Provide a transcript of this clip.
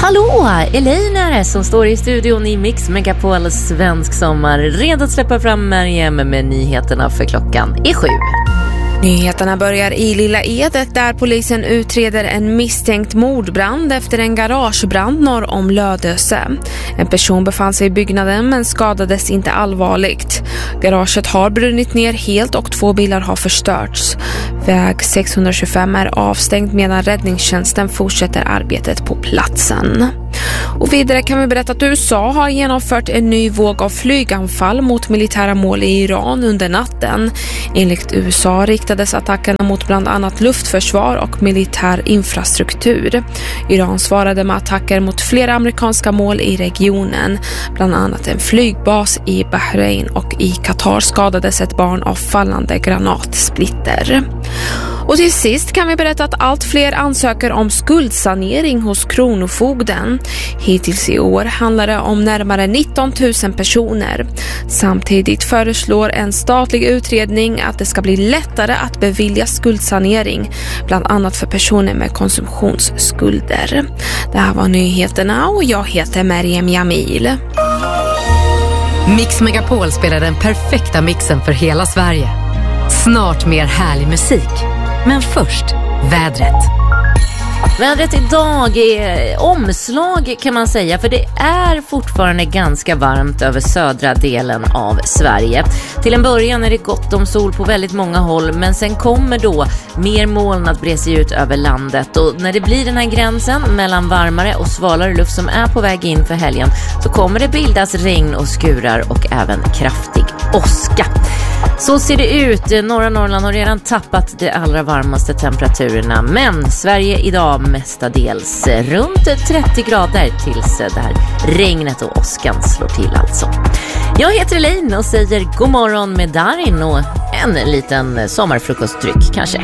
Hallå, Elaine är det som står i studion i Mix Megapol Svensk Sommar, redo att släppa fram Mariam med nyheterna för klockan är 7. Nyheterna börjar i Lilla Edet där polisen utreder en misstänkt mordbrand efter en garagebrand norr om Lödöse. En person befann sig i byggnaden men skadades inte allvarligt. Garaget har brunnit ner helt och 2 bilar har förstörts. Väg 625 är avstängd medan räddningstjänsten fortsätter arbetet på platsen. Och vidare kan vi berätta att USA har genomfört en ny våg av flyganfall mot militära mål i Iran under natten. Enligt USA riktades attackerna mot bland annat luftförsvar och militär infrastruktur. Iran svarade med attacker mot flera amerikanska mål i regionen, bland annat en flygbas i Bahrain, och i Qatar skadades ett barn av fallande granatsplitter. Och till sist kan vi berätta att allt fler ansöker om skuldsanering hos Kronofogden. Hittills i år handlar det om närmare 19 000 personer. Samtidigt föreslår en statlig utredning att det ska bli lättare att bevilja skuldsanering, bland annat för personer med konsumtionsskulder. Det här var nyheterna och jag heter Mariam Jamil. Mix Megapol spelar den perfekta mixen för hela Sverige. Snart mer härlig musik. Men först, vädret. Vädret idag är omslag kan man säga, för det är fortfarande ganska varmt över södra delen av Sverige. Till en början är det gott om sol på väldigt många håll, men sen kommer då mer moln att bre sig ut över landet. Och när det blir den här gränsen mellan varmare och svalare luft som är på väg in för helgen, så kommer det bildas regn och skurar och även kraftig åska. Så ser det ut. Norra Norrland har redan tappat de allra varmaste temperaturerna, men Sverige idag mestadels runt 30 grader tills det här regnet och åskan slår till alltså. Jag heter Elaine och säger god morgon med Darin och en liten sommarfrukostdryck kanske.